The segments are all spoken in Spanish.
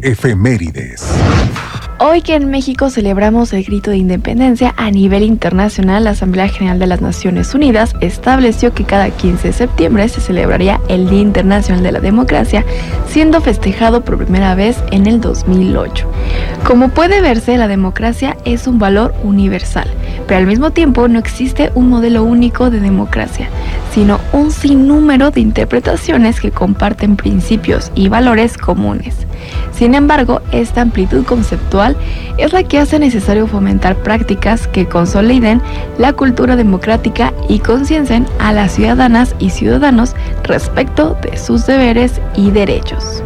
Efemérides. Hoy que en México celebramos el grito de independencia a nivel internacional, la Asamblea General de las Naciones Unidas estableció que cada 15 de septiembre se celebraría el Día Internacional de la Democracia, siendo festejado por primera vez en el 2008. Como puede verse, la democracia es un valor universal, pero al mismo tiempo no existe un modelo único de democracia, sino un sinnúmero de interpretaciones que comparten principios y valores comunes. Sin embargo, esta amplitud conceptual es la que hace necesario fomentar prácticas que consoliden la cultura democrática y conciencien a las ciudadanas y ciudadanos respecto de sus deberes y derechos.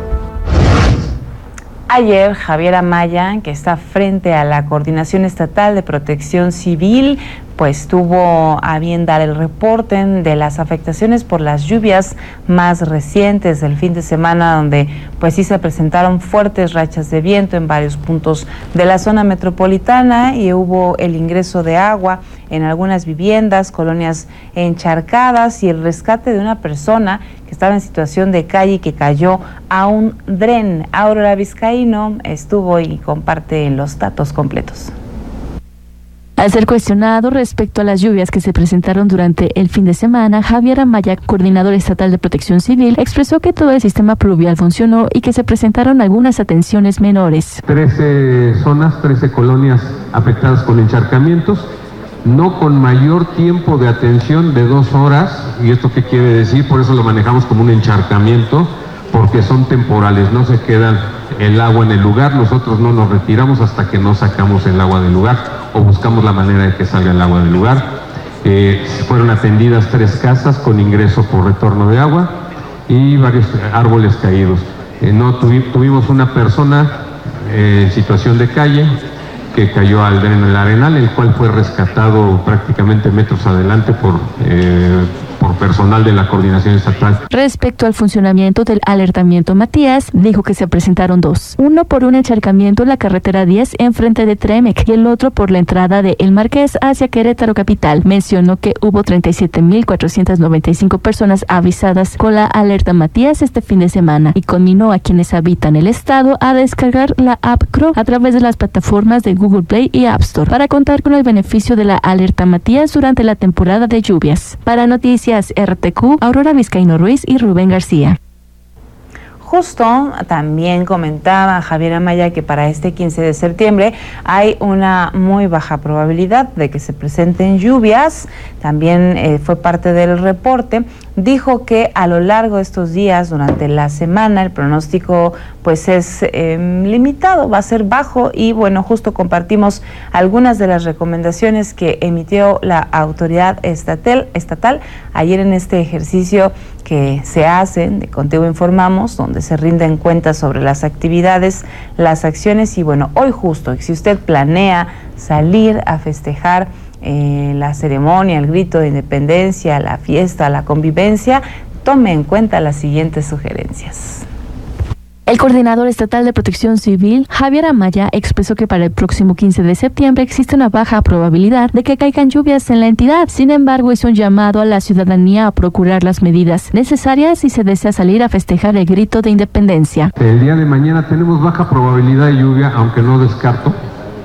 Ayer, Javier Amaya, que está frente a la Coordinación Estatal de Protección Civil, pues tuvo a bien dar el reporte de las afectaciones por las lluvias más recientes del fin de semana, donde pues sí se presentaron fuertes rachas de viento en varios puntos de la zona metropolitana y hubo el ingreso de agua en algunas viviendas, colonias encharcadas y el rescate de una persona que estaba en situación de calle y que cayó a un dren. Aurora Vizcaíno estuvo y comparte los datos completos. Al ser cuestionado respecto a las lluvias que se presentaron durante el fin de semana, Javier Amaya, coordinador estatal de Protección Civil, expresó que todo el sistema pluvial funcionó y que se presentaron algunas atenciones menores. 13 zonas, 13 colonias afectadas con encharcamientos, no con mayor tiempo de atención de 2 horas, ¿y esto qué quiere decir? Por eso lo manejamos como un encharcamiento, porque son temporales, no se quedan el agua en el lugar, nosotros no nos retiramos hasta que no sacamos el agua del lugar o buscamos la manera de que salga el agua del lugar. Fueron atendidas 3 casas con ingreso por retorno de agua y varios árboles caídos. Tuvimos una persona en situación de calle que cayó al dren del Arenal, el cual fue rescatado prácticamente metros adelante por personal de la Coordinación Estatal. Respecto al funcionamiento del alertamiento Matías, dijo que se presentaron 2. Uno por un encharcamiento en la carretera 10 enfrente de Tremec y el otro por la entrada de El Marqués hacia Querétaro capital. Mencionó que hubo 37,495 personas avisadas con la alerta Matías este fin de semana y conminó a quienes habitan el estado a descargar la app CRO a través de las plataformas de Google Play y App Store para contar con el beneficio de la alerta Matías durante la temporada de lluvias. Para Noticias RTQ, Aurora Vizcaíno Ruiz y Rubén García. Justo también comentaba Javier Amaya que para este 15 de septiembre hay una muy baja probabilidad de que se presenten lluvias. También fue parte del reporte. Dijo que a lo largo de estos días, durante la semana, el pronóstico pues es limitado, va a ser bajo y bueno, justo compartimos algunas de las recomendaciones que emitió la autoridad estatal ayer en este ejercicio que se hacen de Contigo Informamos, donde se rinden cuentas sobre las actividades, las acciones y bueno, hoy justo, si usted planea salir a festejar la ceremonia, el grito de independencia, la fiesta, la convivencia, tome en cuenta las siguientes sugerencias. El coordinador estatal de Protección Civil, Javier Amaya, expresó que para el próximo 15 de septiembre existe una baja probabilidad de que caigan lluvias en la entidad. Sin embargo, hizo un llamado a la ciudadanía a procurar las medidas necesarias si se desea salir a festejar el grito de independencia. El día de mañana tenemos baja probabilidad de lluvia, aunque no descarto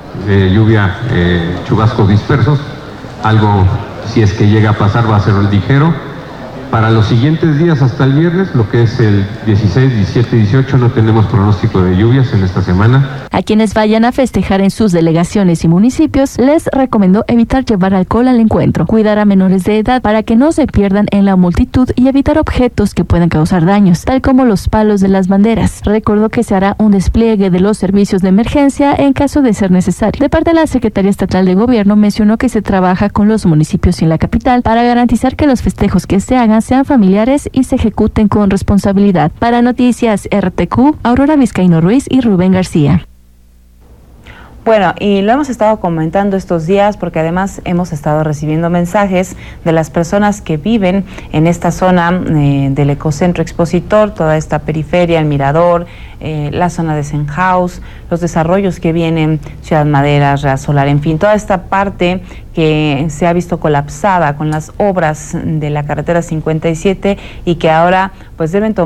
chubascos dispersos. Algo, si es que llega a pasar, va a ser ligero. Para los siguientes días hasta el viernes, lo que es el 16, 17 y 18, no tenemos pronóstico de lluvias en esta semana. A quienes vayan a festejar en sus delegaciones y municipios, les recomendó evitar llevar alcohol al encuentro, cuidar a menores de edad para que no se pierdan en la multitud y evitar objetos que puedan causar daños, tal como los palos de las banderas. Recordó que se hará un despliegue de los servicios de emergencia en caso de ser necesario. De parte de la Secretaría Estatal de Gobierno, mencionó que se trabaja con los municipios y en la capital para garantizar que los festejos que se hagan sean familiares y se ejecuten con responsabilidad. Para Noticias RTQ, Aurora Vizcaíno Ruiz y Rubén García. Bueno, y lo hemos estado comentando estos días porque además hemos estado recibiendo mensajes de las personas que viven en esta zona del Ecocentro Expositor, toda esta periferia, el Mirador, la zona de Senhaus, los desarrollos que vienen, Ciudad Madera, Real Solar, en fin, toda esta parte que se ha visto colapsada con las obras de la carretera 57 y que ahora pues deben tomar